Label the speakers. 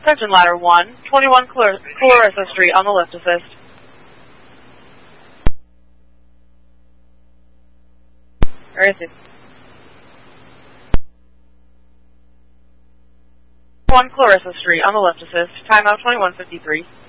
Speaker 1: Attention ladder 1, 21 Clarissa Street on the lift assist. Where is it? 1 Clarissa Street on the lift assist. Timeout 21:53.